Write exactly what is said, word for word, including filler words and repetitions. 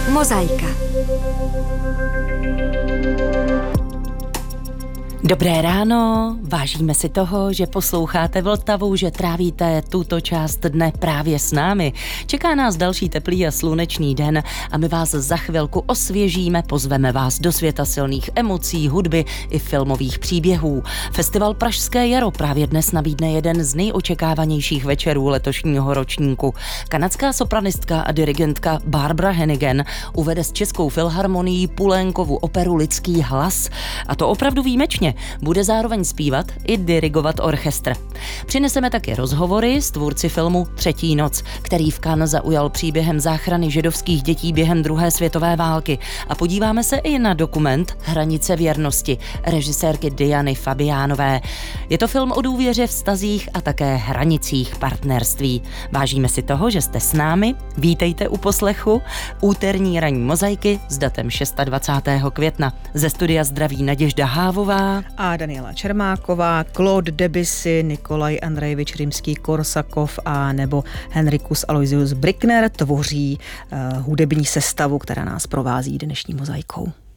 Mozaika. Dobré ráno, vážíme si toho, že posloucháte Vltavu, že trávíte tuto část dne právě s námi. Čeká nás další teplý a slunečný den a my vás za chvilku osvěžíme, pozveme vás do světa silných emocí, hudby i filmových příběhů. Festival Pražské jaro právě dnes nabídne jeden z nejočekávanějších večerů letošního ročníku. Kanadská sopranistka a dirigentka Barbara Hannigan uvede s Českou filharmonií Pulénkovu operu Lidský hlas, a to opravdu výjimečně. Bude zároveň zpívat i dirigovat orchestr. Přineseme také rozhovory s tvůrci filmu Třetí noc, který v Cannes zaujal příběhem záchrany židovských dětí během druhé světové války, a podíváme se i na dokument Hranice věrnosti režisérky Diany Fabiánové. Je to film o důvěře, vztazích a také hranicích partnerství. Vážíme si toho, že jste s námi. Vítejte u poslechu úterní ranní mozaiky s datem dvacátého šestého května. Ze studia zdraví Naděžda Hávová a Daniela Čermáková, Claude Debussy, Nikolaj Andrejevič Rimský-Korsakov a nebo Henrikus Aloysius Brickner tvoří uh, hudební sestavu, která nás provází dnešní mozaikou.